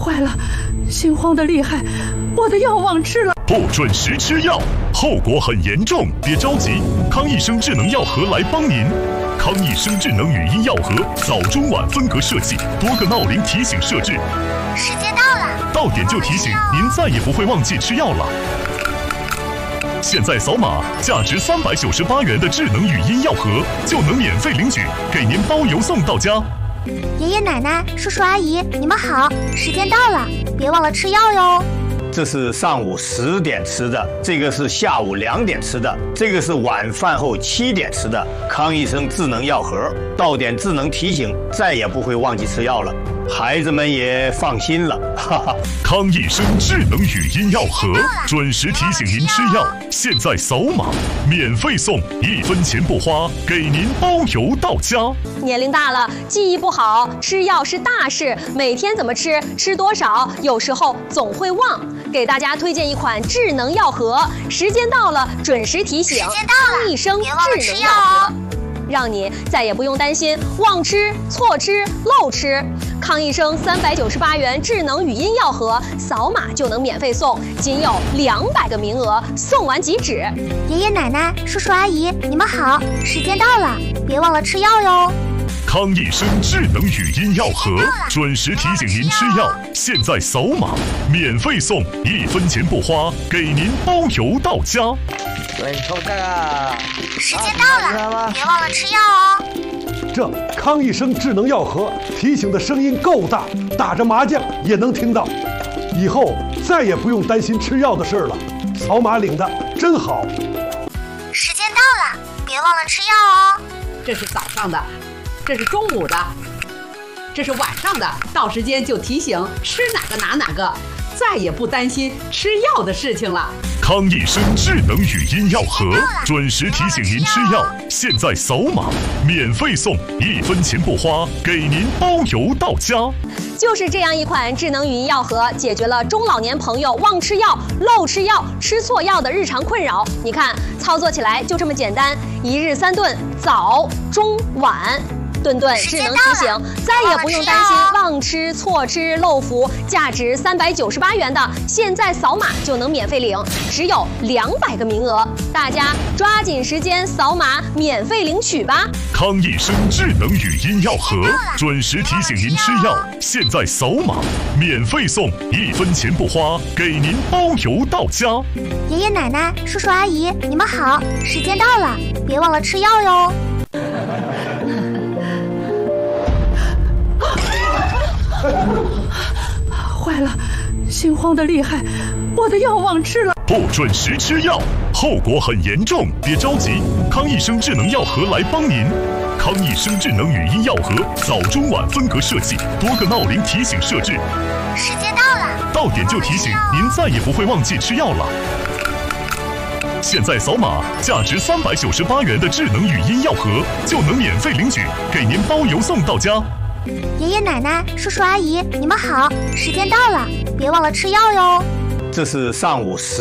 坏了，心慌的厉害，我的药忘吃了。 不准时吃药，后果很严重。别着急，康益生智能药盒来帮您。康益生智能语音药盒早中晚分隔设计，多个闹铃提醒设置。 时间到了， 到点就提醒，您再也不会忘记吃药了。现在扫码，价值398元的智能语音药盒就能免费领取，给您包邮送到家。 爷爷奶奶、叔叔阿姨，你们好，时间到了，别忘了吃药哟。 这是上午10点吃的，这个是下午2点吃的，这个是晚饭后7点吃的。康益生智能药盒，到点智能提醒，再也不会忘记吃药了，孩子们也放心了。哈哈。 康益生智能语音药盒，准时提醒您吃药，现在扫码免费送，1分钱不花，给您包邮到家。 年龄大了，记忆不好，吃药是大事，每天怎么吃，吃多少，有时候总会忘。给大家推荐一款智能药盒，时间到了准时提醒，康益生智能药盒，让你再也不用担心忘吃、错吃、漏吃。康益生398元智能语音药盒，扫码就能免费送，仅有200个名额，送完即止。 爷爷奶奶、叔叔阿姨，你们好，时间到了，别忘了吃药哟。 康益生智能语音药盒，准时提醒您吃药，现在扫码免费送，1分钱不花，给您包邮到家。 对，抽这个。 时间到了，别忘了吃药哦。 这康益生智能药盒提醒的声音够大，打着麻将也能听到。以后再也不用担心吃药的事了，扫码领的真好。 时间到了，别忘了吃药哦。 这是早上的，这是中午的，这是晚上的，到时间就提醒吃哪个拿哪个，再也不担心吃药的事情了。 康益生智能语音药盒，准时提醒您吃药，现在扫码免费送，1分钱不花，给您包邮到家。 就是这样一款智能语音药盒，解决了中老年朋友忘吃药、漏吃药、吃错药的日常困扰。你看，操作起来就这么简单，1日3顿，早、中、晚。顿顿智能提醒，再也不用担心忘吃、错吃、漏服。价值398元的，现在扫码就能免费领，只有200个名额，大家抓紧时间扫码免费领取吧。 康益生智能语音药盒，准时提醒您吃药，现在扫码免费送，1分钱不花，给您包邮到家。 爷爷奶奶、叔叔阿姨，你们好，时间到了，别忘了吃药哟。 坏了，心慌的厉害，我的药忘吃了。 不准时吃药，后果很严重。别着急，康益生智能药盒来帮您。康益生智能语音药盒早中晚分隔设计，多个闹铃提醒设置。 时间到了， 到点就提醒，您再也不会忘记吃药了。现在扫码，价值398元的智能语音药盒就能免费领取，给您包邮送到家。 爷爷奶奶、叔叔阿姨，你们好，时间到了，别忘了吃药哟。 这是上午10